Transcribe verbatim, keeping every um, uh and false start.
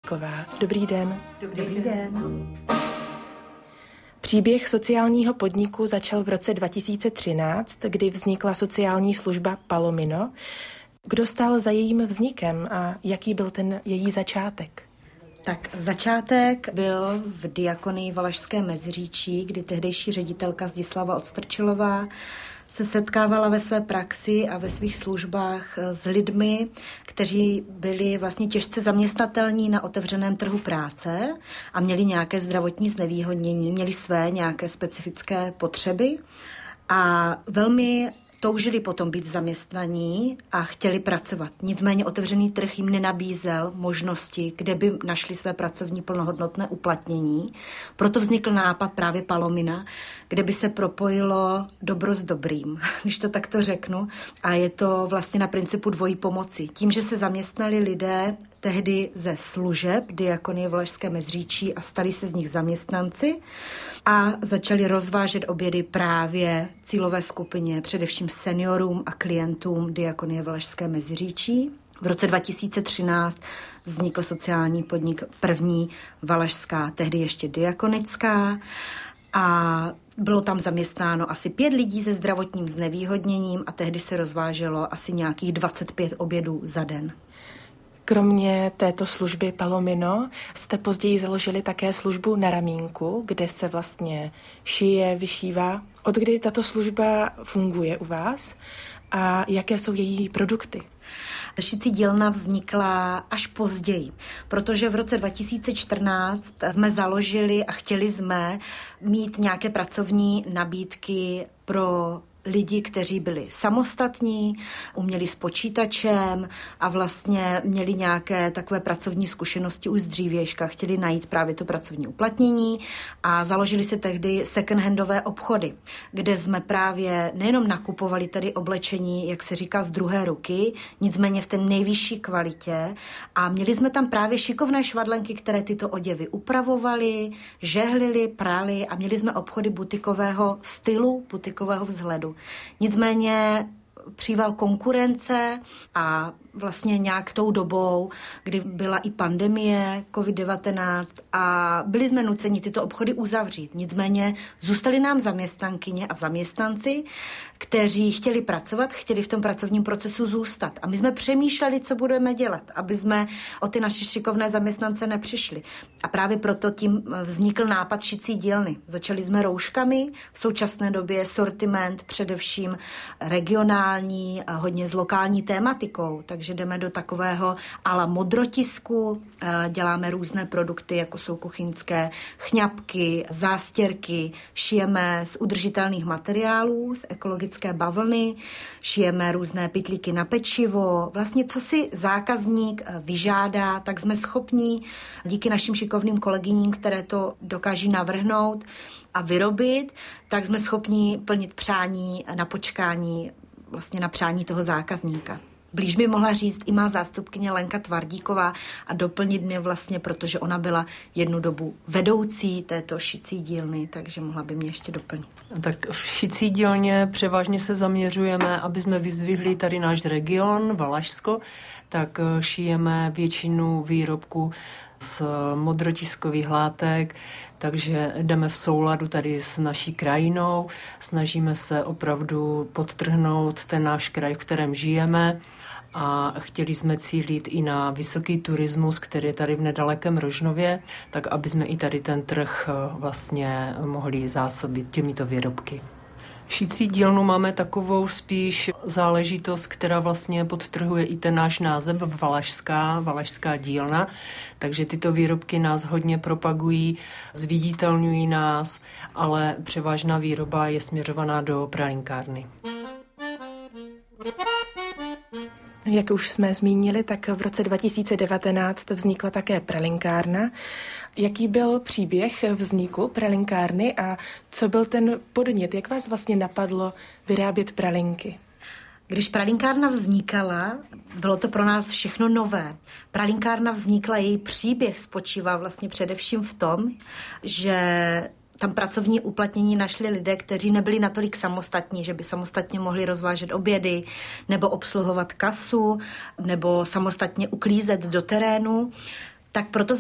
Tvardíková. Dobrý den. Dobrý, Dobrý den. Příběh sociálního podniku začal v roce dva tisíce třináct, kdy vznikla sociální služba Palomino. Kdo stál za jejím vznikem a jaký byl ten její začátek? Tak začátek byl v Diakonii Valašské Meziříčí, kdy tehdejší ředitelka Zdislava Odstrčilová se setkávala ve své praxi a ve svých službách s lidmi, kteří byli vlastně těžce zaměstnatelní na otevřeném trhu práce a měli nějaké zdravotní znevýhodnění, měli své nějaké specifické potřeby a velmi toužili potom být zaměstnaní a chtěli pracovat. Nicméně otevřený trh jim nenabízel možnosti, kde by našli své pracovní plnohodnotné uplatnění. Proto vznikl nápad právě Palomina, kde by se propojilo dobro s dobrým, když to takto řeknu. A je to vlastně na principu dvojí pomoci. Tím, že se zaměstnali lidé tehdy ze služeb Diakonie Valašské Meziříčí a stali se z nich zaměstnanci a začali rozvážet obědy právě cílové skupině, především seniorům a klientům Diakonie Valašské Meziříčí. V roce dva tisíce třináct vznikl sociální podnik první valašská, tehdy ještě diakonická, a bylo tam zaměstnáno asi pět lidí se zdravotním znevýhodněním a tehdy se rozváželo asi nějakých dvacet pět obědů za den. Kromě této služby Palomino jste později založili také službu Na ramínku, kde se vlastně šije, vyšívá. Od kdy tato služba funguje u vás a jaké jsou její produkty? Šicí dílna vznikla až později, protože v roce dva tisíce čtrnáct jsme založili a chtěli jsme mít nějaké pracovní nabídky pro lidi, kteří byli samostatní, uměli s počítačem a vlastně měli nějaké takové pracovní zkušenosti už z dřívějška. Chtěli najít právě to pracovní uplatnění a založili se tehdy second-handové obchody, kde jsme právě nejenom nakupovali tady oblečení, jak se říká, z druhé ruky, nicméně v té nejvyšší kvalitě a měli jsme tam právě šikovné švadlenky, které tyto oděvy upravovaly, žehlily, prali a měli jsme obchody butikového stylu, butikového vzhledu. Nicméně příval konkurence a vlastně nějak tou dobou, kdy byla i pandemie covid devatenáct a byli jsme nuceni tyto obchody uzavřít. Nicméně zůstali nám zaměstnankyně a zaměstnanci, kteří chtěli pracovat, chtěli v tom pracovním procesu zůstat. A my jsme přemýšleli, co budeme dělat, aby jsme o ty naše šikovné zaměstnance nepřišli. A právě proto tím vznikl nápad šicí dílny. Začali jsme rouškami, v současné době sortiment především regionální, a hodně s lokální tématikou, takže jdeme do takového ala modrotisku, děláme různé produkty, jako jsou kuchyňské chňapky, zástěrky, šijeme z udržitelných materiálů, z ekologické bavlny, šijeme různé pytlíky na pečivo. Vlastně, co si zákazník vyžádá, tak jsme schopni díky našim šikovným kolegyním, které to dokáží navrhnout a vyrobit, tak jsme schopni plnit přání na počkání, vlastně na přání toho zákazníka. Blíž by mohla říct i má zástupkyně Lenka Tvardíková a doplnit mě vlastně, protože ona byla jednu dobu vedoucí této šicí dílny, takže mohla by mě ještě doplnit. Tak v šicí dílně převážně se zaměřujeme, aby jsme vyzdvihli tady náš region, Valašsko, tak šijeme většinu výrobků z modrotiskových látek, takže jdeme v souladu tady s naší krajinou, snažíme se opravdu podtrhnout ten náš kraj, v kterém žijeme a chtěli jsme cílit i na vysoký turismus, který je tady v nedalekém Rožnově, tak aby jsme i tady ten trh vlastně mohli zásobit těmito výrobky. Šicí dílnu máme takovou spíš záležitost, která vlastně podtrhuje i ten náš název Valašská, Valašská dílna, takže tyto výrobky nás hodně propagují, zviditelňují nás, ale převážná výroba je směřovaná do pralinkárny. Jak už jsme zmínili, tak v roce dva tisíce devatenáct vznikla také pralinkárna. Jaký byl příběh vzniku pralinkárny a co byl ten podnět? Jak vás vlastně napadlo vyrábět pralinky? Když pralinkárna vznikala, bylo to pro nás všechno nové. Pralinkárna vznikla, její příběh spočívá vlastně především v tom, že tam pracovní uplatnění našli lidé, kteří nebyli natolik samostatní, že by samostatně mohli rozvážet obědy, nebo obsluhovat kasu, nebo samostatně uklízet do terénu. Tak proto